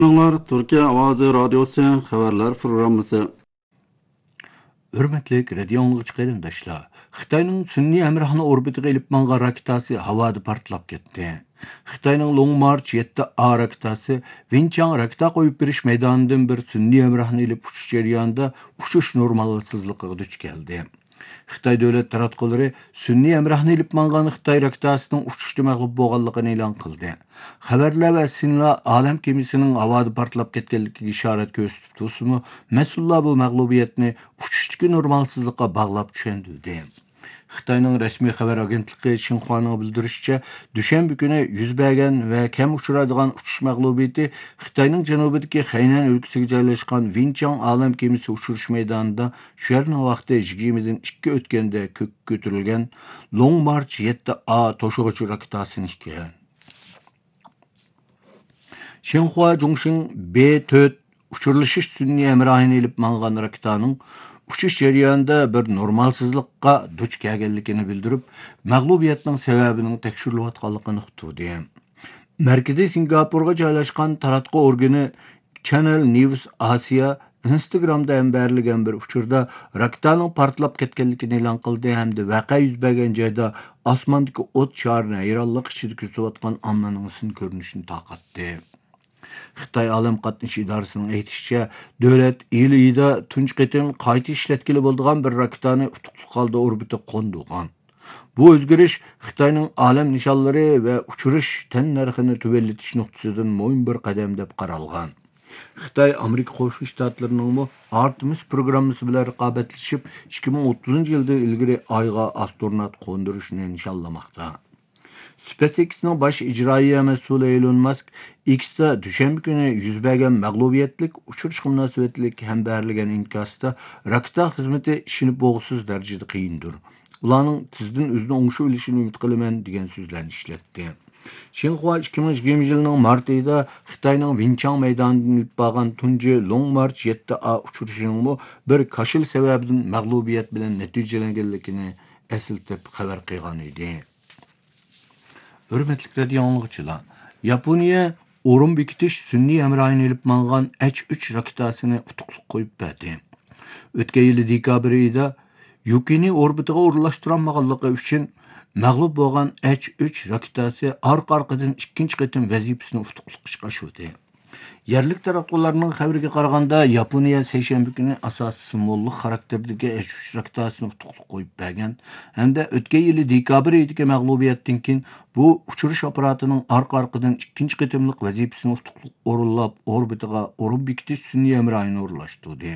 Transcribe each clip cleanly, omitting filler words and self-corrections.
Türkiye Ovazi Radyosu xabarlar programması. Hürmetlik radio anlıqçı qarindaşlar. Xitayning sun'iy hamrohini orbitaga ilib mangan raketasi havoda portlab ketdi. Xitayning Long March 7A raketasi Winchang raketa qo'yib berish maydonidan bir sun'iy hamrohni ilib uchish jarayonida uchish normalsizligiga duch keldi. Xitoy davlat taratqullari sun'iy hamrohni ilib mangan Xitoy raketasining uchishda mag'lub bo'lganligini e'lon qildi. Xabarlar va sinlar olam kemasining havoda portlab ketganligiga ishorat ko'rsatib tursa-mu, mas'ullar bu mag'lubiyatni uchishdagi normalsizlikqa bog'lab tushundirdi. Xitoyning rasmiy xabar agentligi Xinhuaning bildirishicha, dushanba kuni yuz bergan va kam uchraydigan uchish mag'lubiyati Xitoyning janubidagi Xaynan o'lkasiga joylashgan Winchang olam kemasi uchirish maydonida shu yerning vaqti 20dan 2 o'tganda ko'tarilgan Long March 7A to'shig'uchi raketasini ekan. Xinhua Zhongxin B4 uçuruluş sun'iy hamrohini ilib mangan raketaning uchish jarayonida bir normalsizlikqa duch kelganligini bildirib, mag'lubiyatning sababining tekshirilayotganligini uqtirdi. Markaziy Singapurga joylashgan taratqu organi Channel News Asia Instagramda berilgan bir uchurda raketaning portlab ketganligini e'lon qildi hamda voqea yuz bergan joyda osmondagi o't sharini hayronlik ichida kuzatayotgan ommaning ko'rinishini taqatdi. Xitoy Olam qatnash idorasining aytishicha, davlat iyida tunji qitim qayta ishlatkili bo'lgan bir raketani utuqli holda orbitaga qo'ndirgan. Bu o'zgarish Xitoyning olam nishonlari va uchirish tan narxini tuvallatish nuqtasidan muhim bir qadam deb qaralgan. Xitoy Amerika Qo'shma Shtatlarining Artemis programmasi bilan raqobatlashib 2030-yilda ilgari Oyga astronavt qo'ndirishni nishonlamoqda. SpaceX'ning bosh ijroiya mas'uli Elon Musk X'da dushanba kuni yuz bergan mag'lubiyatlik uchirish munosabatlik ham berilgan inkasda raketa xizmati ishini bo'g'siz darajada qiyindir. Ularning tizdan o'zini o'ngshi olishini umid qilaman degan so'zlarni ishlatdi. Xinhua 2020 yilning mart oyida Xitoyning Winchang maydonidan ilib borgan tunji Long March 7A uchirishining bir kashil sababidan mag'lubiyat bilan natijalanganligini eslatib xabar qilgan edi. Hürmetlik radio anlıqçılar. Yaponiya o'rin bekitish sun'iy hamrohini ilib mangan H3 raketasini utuqliq qo'yib berdi. O'tgan yili dekabr oyida Yukini orbitaga o'rinlashtirilmaganligi uchun mag'lub bo'lgan H3 raketasi orqa-orqadan ikkinchi qitim vazifasini utuqliq ishga oshirdi. Yerlik tarafdorlarning xabariga qaraganda, Yaponiya seshanba kuni asossiz simvollik xarakterdagi H3 raketasini utuqliq qo'yib bergan hamda o'tgan yili dekabr oyidagi mag'lubiyatdan keyin bu uchirish apparatining orqa-orqadan ikkinchi qitimliq vazifasini utuqliq o'rinlab orbitaga o'rin bekitish sun'iy hamrohini o'rinlashtirdi.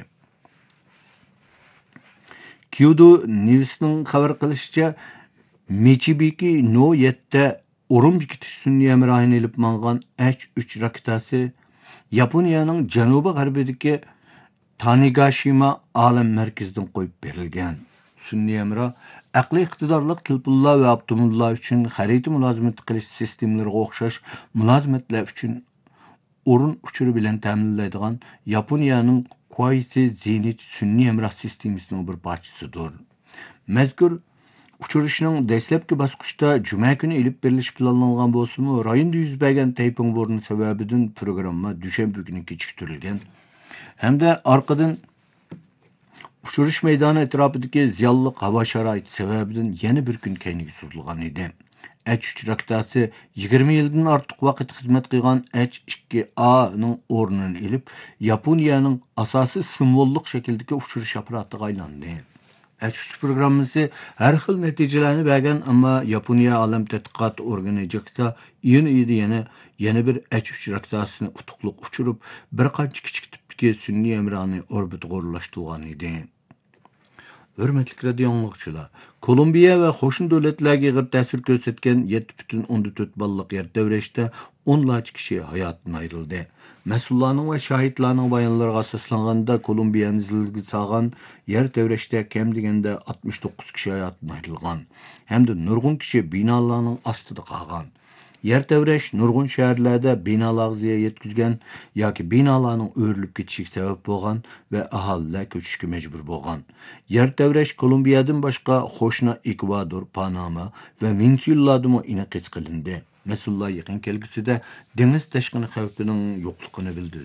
Kyodo News'ning xabar qilishicha, Michibiki No 7 o'rin bekitish sun'iy hamrohini ilib mangan H3 raketasi Yaponiyaning janubi-g'arbidagi Tanegashima olam markazidan qo'yib berilgan. Sun'iy hamroh aqliy iqtidorli telefonlar va avtomobillar uchun xarita mulozimati qilish sistemlariga o'xshash mulozimatlar uchun o'rin uchuri bilan ta'minlaydigan Yaponiyaning Koizhi Zenit sun'iy hamroh sistemasining bir parchasidir. Mazkur uchirishning dastlabki bosqichda juma kuni ilib berilishi planlangan bo'lsa-mu, rayonda yuz bergan tayfun bo'rni sababidan programma dushanba kuni kechiktirilgan. Hamda orqadan uchirish maydoni atrofidagi ziyonli havo sharoiti sababidan yana bir kun keyinga suzilgan edi. H3 raketasi 20 yildan ortiq vaqt xizmat qilgan H2A ning o'rnini ilib, Yaponiyaning asosiy simvollik shakldagi uchirish apparatiga aylandi. H3 programmasi har xil natijalarni bergan, ammo Yaponiya olam tadqiqot organi JAXA iyun oyida yana bir H3 raketasini utuqliq uchirib, bir qancha kichik tipdagi sun'iy hamrohni orbitaga o'rinlashtirgan edi. Hürmetlik radio anlıqçılar. Kolumbiya va qo'shni davlatlarga ig'ir ta'sir ko'rsatgan 7,4 balliq yer davrashda 10 kishi hayotdan ayrildi. Mas'ullarning va shahidlarning bayonlariga asoslanganda Kolumbiyani zilzila solgan yer davrashda kam deganda 69 kishi hayotdan ayrilgan. Hamda nurg'un kishi binolarning ostida qolgan. Yer davrash nurg'un shaharlarda binolarga ziyon yetkazgan yoki binolarning o'rilib ketishiga sabab bo'lgan va aholilar ko'chishga majbur bo'lgan. Yer davrash Kolumbiyadan boshqa qo'shni Ekvador, Panama va Venezuelada aniq his qilindi. Mas'ullar yaqin kelgusida dengiz tashqini xavfining yo'qligini bildirdi.